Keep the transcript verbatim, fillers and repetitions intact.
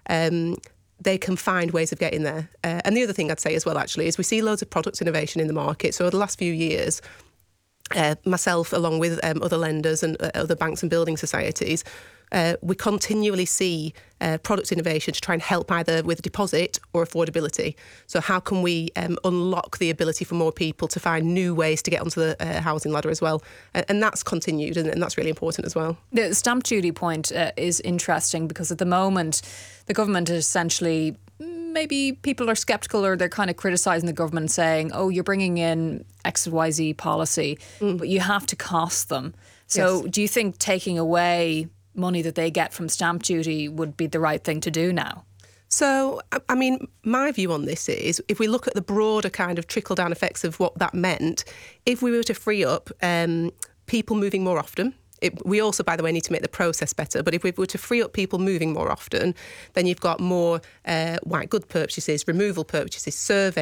um, they can find ways of getting there. Uh, and the other thing I'd say as well, actually, is we see loads of product innovation in the market. So over the last few years, uh, myself, along with um, other lenders and uh, other banks and building societies, uh, we continually see uh, product innovation to try and help either with deposit or affordability. So how can we um, unlock the ability for more people to find new ways to get onto the uh, housing ladder as well? And, and that's continued, and, and that's really important as well. The stamp duty point uh, is interesting because at the moment, the government is essentially, maybe people are sceptical or they're kind of criticising the government saying, oh, you're bringing in X Y Z policy, mm. but you have to cost them. So yes. do you think taking away money that they get from stamp duty would be the right thing to do now? So, I mean, my view on this is, if we look at the broader kind of trickle-down effects of what that meant, if we were to free up um, people moving more often, It, we also, by the way, need to make the process better. But if we were to free up people moving more often, then you've got more uh, white good purchases, removal purchases, survey